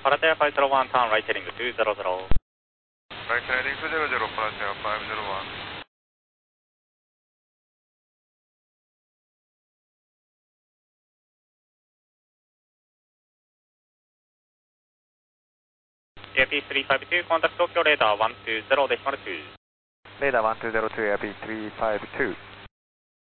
Paratea 501, turn right heading 200. Right heading 200, Paratea 501. Airpiece 352, contact Tokyo radar 120, decimal 2. Radar 1202, Airpiece 352.